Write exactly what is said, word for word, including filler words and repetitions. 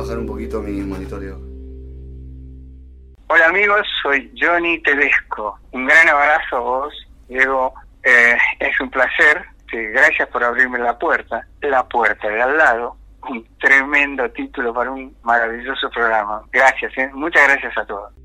bajar un poquito mi monitoreo. Hola amigos, soy Johnny Tedesco. Un gran abrazo a vos, Diego. Eh, es un placer. Sí, gracias por abrirme la puerta. La puerta de al lado. Un tremendo título para un maravilloso programa. Gracias, ¿eh? Muchas gracias a todos.